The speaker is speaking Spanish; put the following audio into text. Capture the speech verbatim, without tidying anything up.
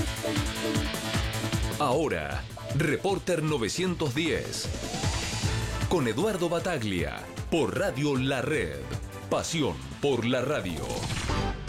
Ahora, Reporter novecientos diez. Con Eduardo Bataglia, por Radio La Red. Pasión por la radio.